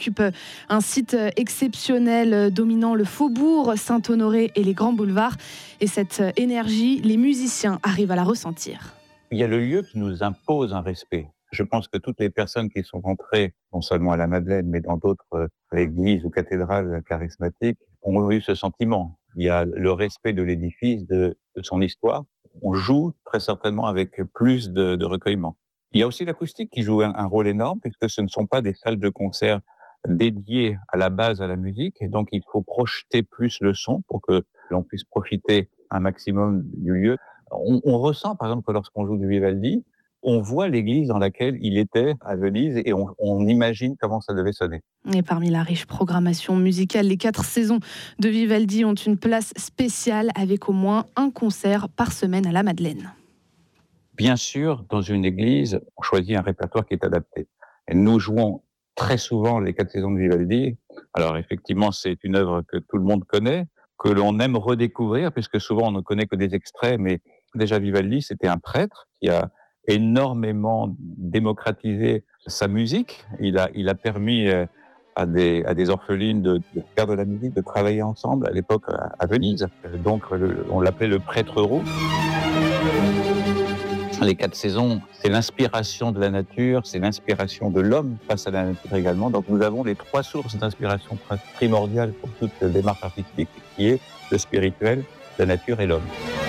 occupe un site exceptionnel dominant le faubourg Saint-Honoré et les grands boulevards. Et cette énergie, les musiciens arrivent à la ressentir. Il y a le lieu qui nous impose un respect. Je pense que toutes les personnes qui sont rentrées, non seulement à la Madeleine, mais dans d'autres églises ou cathédrales charismatiques, ont eu ce sentiment. Il y a le respect de l'édifice, de son histoire. On joue très certainement avec plus de recueillement. Il y a aussi l'acoustique qui joue un rôle énorme, puisque ce ne sont pas des salles de concert dédiées à la base à la musique, et donc il faut projeter plus le son pour que l'on puisse profiter un maximum du lieu. On ressent, par exemple, que lorsqu'on joue du Vivaldi, on voit l'église dans laquelle il était à Venise et on imagine comment ça devait sonner. Et parmi la riche programmation musicale, les 4 saisons de Vivaldi ont une place spéciale avec au moins un concert par semaine à la Madeleine. Bien sûr, dans une église, on choisit un répertoire qui est adapté. Et nous jouons très souvent les 4 saisons de Vivaldi. Alors effectivement, c'est une œuvre que tout le monde connaît, que l'on aime redécouvrir, puisque souvent on ne connaît que des extraits, mais déjà Vivaldi, c'était un prêtre qui a énormément démocratisé sa musique. Il a permis à des orphelines de faire de la musique, de travailler ensemble à l'époque à Venise. Donc on l'appelait le prêtre roux. Les 4 saisons, c'est l'inspiration de la nature, c'est l'inspiration de l'homme face à la nature également. Donc nous avons les 3 sources d'inspiration primordiales pour toute démarche artistique, qui est le spirituel, la nature et l'homme.